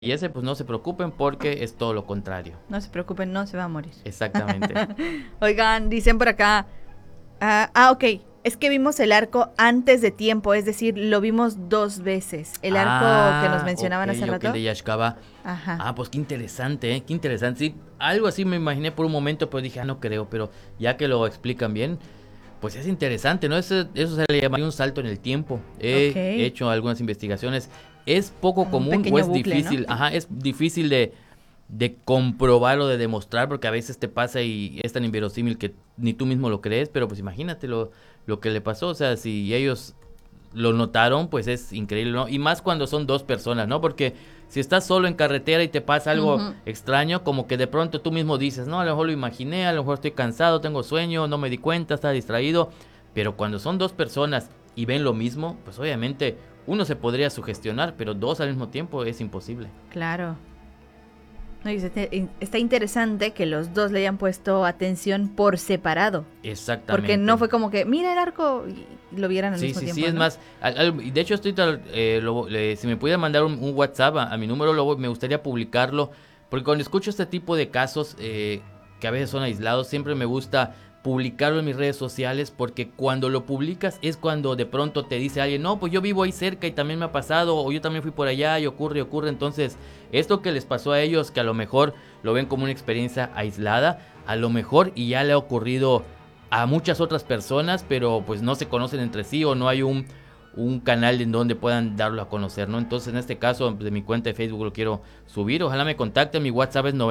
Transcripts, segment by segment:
ese, pues no se preocupen porque es todo lo contrario. No se preocupen, no se va a morir. Exactamente. Oigan, dicen por acá. Ok. Es que vimos el arco antes de tiempo, es decir, lo vimos 2 veces. El arco que nos mencionaban hace rato. El de Yashkaba. Ajá. Pues qué interesante, ¿eh? Qué interesante. Sí, algo así me imaginé por un momento, pero dije, no creo. Pero ya que lo explican bien, pues es interesante, ¿no? Eso se le llamaría un salto en el tiempo. He hecho algunas investigaciones. Es poco común o es bucle, difícil. ¿no? Es difícil de comprobar o de demostrar, porque a veces te pasa y es tan inverosímil que ni tú mismo lo crees, pero pues imagínate lo que le pasó. O sea, si ellos lo notaron, pues es increíble, ¿no? Y más cuando son 2 personas, ¿no? Porque si estás solo en carretera y te pasa algo extraño, como que de pronto tú mismo dices, no, a lo mejor lo imaginé, a lo mejor estoy cansado, tengo sueño, no me di cuenta, estaba distraído. Pero cuando son 2 personas y ven lo mismo, pues obviamente uno se podría sugestionar, pero 2 al mismo tiempo es imposible. Claro. No, y está interesante que los 2 le hayan puesto atención por separado. Exactamente. Porque no fue como que, mira el arco, y lo vieran al mismo tiempo. Sí, ¿no? Es más, de hecho si me pudiera mandar un WhatsApp a mi número, luego me gustaría publicarlo, porque cuando escucho este tipo de casos que a veces son aislados, siempre me gusta publicarlo en mis redes sociales, porque cuando lo publicas es cuando de pronto te dice alguien, no, pues yo vivo ahí cerca y también me ha pasado, o yo también fui por allá y ocurre, entonces esto que les pasó a ellos, que a lo mejor lo ven como una experiencia aislada, a lo mejor y ya le ha ocurrido a muchas otras personas, pero pues no se conocen entre sí o no hay un canal en donde puedan darlo a conocer, ¿no? Entonces en este caso de mi cuenta de Facebook lo quiero subir, ojalá me contacten, mi WhatsApp es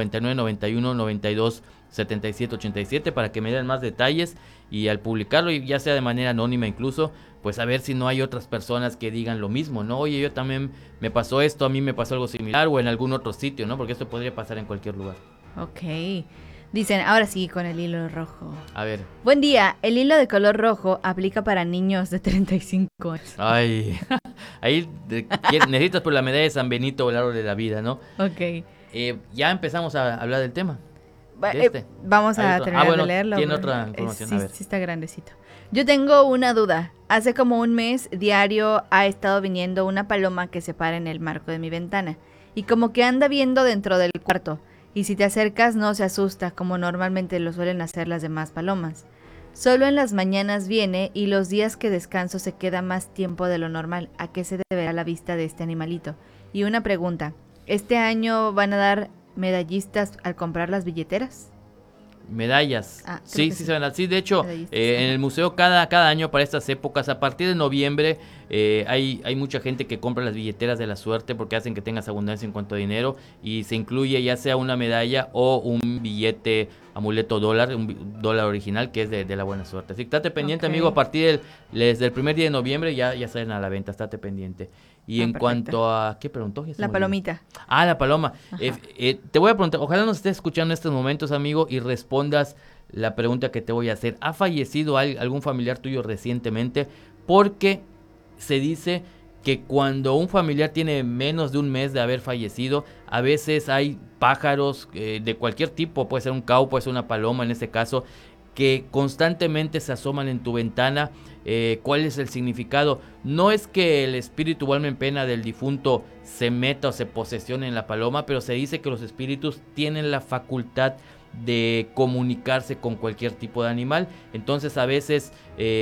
9991927787 para que me den más detalles y al publicarlo, y ya sea de manera anónima incluso, pues a ver si no hay otras personas que digan lo mismo, ¿no? Oye, yo también me pasó esto, a mí me pasó algo similar o en algún otro sitio, ¿no? Porque esto podría pasar en cualquier lugar. Ok. Dicen, ahora sí, con el hilo rojo. A ver. Buen día, el hilo de color rojo aplica para niños de 35 años. Ay, ahí necesitas por la medalla de San Benito o el árbol de la vida, ¿no? Ok. Ya empezamos a hablar del tema. Vamos a terminar de leerlo. Tiene otra información, sí, a ver. Sí está grandecito. Yo tengo una duda. Hace como un mes, diario ha estado viniendo una paloma que se para en el marco de mi ventana. Y como que anda viendo dentro del cuarto. Y si te acercas no se asusta, como normalmente lo suelen hacer las demás palomas. Solo en las mañanas viene y los días que descanso se queda más tiempo de lo normal. ¿A qué se deberá la vista de este animalito? Y una pregunta. ¿Este año van a dar medallistas al comprar las billeteras? Medallas. Sí, se van a... Sí, de hecho, en el museo cada año para estas épocas, a partir de noviembre, hay mucha gente que compra las billeteras de la suerte porque hacen que tengas abundancia en cuanto a dinero, y se incluye ya sea una medalla o un billete amuleto dólar, un dólar original que es de la buena suerte. Así que estate pendiente, amigo, a partir desde el primer día de noviembre ya salen a la venta, estate pendiente. Y en cuanto a... ¿Qué preguntó? La palomita. La paloma. Te voy a preguntar, ojalá nos estés escuchando en estos momentos, amigo, y respondas la pregunta que te voy a hacer. ¿Ha fallecido algún familiar tuyo recientemente? Porque se dice que cuando un familiar tiene menos de un mes de haber fallecido, a veces hay pájaros de cualquier tipo, puede ser un cau, puede ser una paloma en este caso, que constantemente se asoman en tu ventana. ¿Cuál es el significado? No es que el espíritu o alma en pena del difunto se meta o se posesione en la paloma, pero se dice que los espíritus tienen la facultad de comunicarse con cualquier tipo de animal. Entonces a veces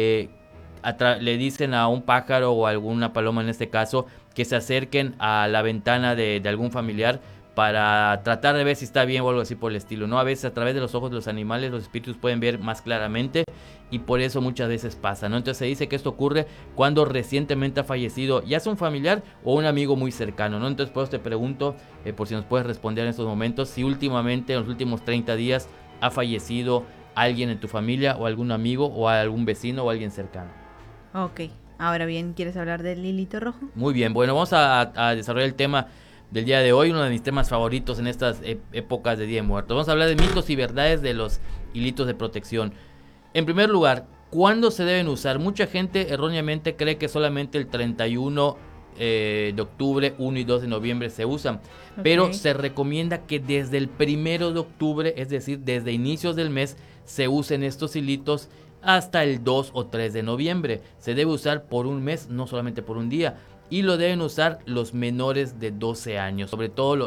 le dicen a un pájaro o a alguna paloma en este caso que se acerquen a la ventana de algún familiar para tratar de ver si está bien o algo así por el estilo, ¿no? A veces a través de los ojos de los animales los espíritus pueden ver más claramente y por eso muchas veces pasa, ¿no? Entonces se dice que esto ocurre cuando recientemente ha fallecido ya sea un familiar o un amigo muy cercano, ¿no? Entonces por eso te pregunto, por si nos puedes responder en estos momentos, si últimamente en los últimos 30 días ha fallecido alguien en tu familia o algún amigo o algún vecino o alguien cercano. Ok, ahora bien, ¿quieres hablar del hilito rojo? Muy bien, bueno, vamos a desarrollar el tema del día de hoy, uno de mis temas favoritos en estas épocas de Día de Muertos. Vamos a hablar de mitos y verdades de los hilitos de protección. En primer lugar, ¿cuándo se deben usar? Mucha gente erróneamente cree que solamente el 31 de octubre, 1 y 2 de noviembre se usan, pero se recomienda que desde el 1 de octubre, es decir, desde inicios del mes, se usen estos hilitos hasta el 2 o 3 de noviembre. Se debe usar por un mes, no solamente por un día. y lo deben usar los menores de 12 años, sobre todo